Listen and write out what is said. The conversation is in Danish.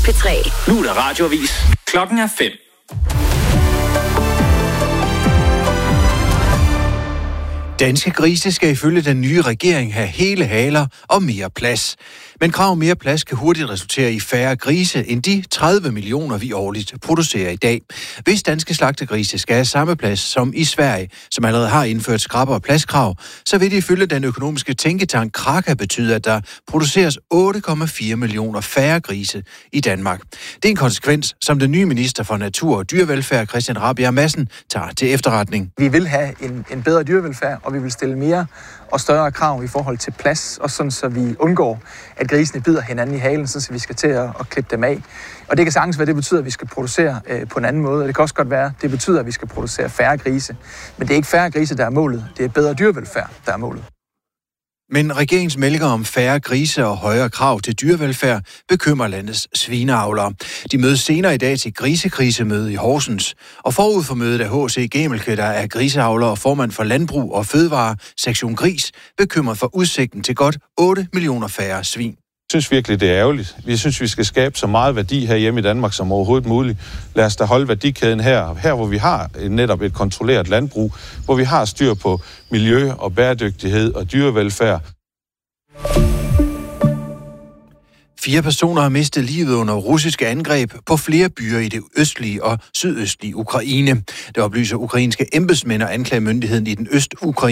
P3. Nu er der radioavis. Klokken er 5. Danske grise skal ifølge den nye regering have hele haler og mere plads. Men krav om mere plads kan hurtigt resultere i færre grise end de 30 millioner, vi årligt producerer i dag. Hvis danske slagtegrise skal have samme plads som i Sverige, som allerede har indført skrappere pladskrav, så vil det ifølge den økonomiske tænketank Kraka betyde, at der produceres 8,4 millioner færre grise i Danmark. Det er en konsekvens, som den nye minister for Natur og Dyrevelfærd, Christian Rabjerg Madsen, tager til efterretning. Vi vil have en bedre dyrevelfærd, og vi vil stille mere og større krav i forhold til plads, og sådan så vi undgår, at grisene bider hinanden i halen, så vi skal til at klippe dem af. Og det kan sagtens være, det betyder, at vi skal producere på en anden måde, og det kan også godt være, det betyder, at vi skal producere færre grise. Men det er ikke færre grise, der er målet. Det er bedre dyrevelfærd, der er målet. Men regeringens meldinger om færre grise og højere krav til dyrevelfærd bekymrer landets svineavlere. De mødes senere i dag til grisekrisemøde i Horsens. Og forud for mødet af H.C. Gemelke, der er griseavler og formand for Landbrug og Fødevare, sektion Gris, bekymret for udsigten til godt 8 millioner færre svin. Jeg synes virkelig, det er ærgerligt. Vi synes, vi skal skabe så meget værdi her hjemme i Danmark som overhovedet muligt. Lad os da holde værdikæden her, hvor vi har netop et kontrolleret landbrug, hvor vi har styr på miljø og bæredygtighed og dyrevelfærd. 4 personer har mistet livet under russiske angreb på flere byer i det østlige og sydøstlige Ukraine. Det oplyser ukrainske embedsmænd og anklagemyndigheden i den øst-ukrainske